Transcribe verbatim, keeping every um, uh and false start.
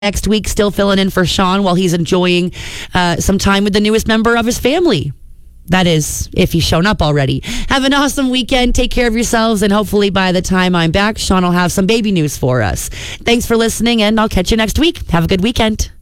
next week, still filling in for Sean while he's enjoying uh, some time with the newest member of his family. That is, if he's shown up already. Have an awesome weekend. Take care of yourselves. And hopefully by the time I'm back, Sean will have some baby news for us. Thanks for listening, and I'll catch you next week. Have a good weekend.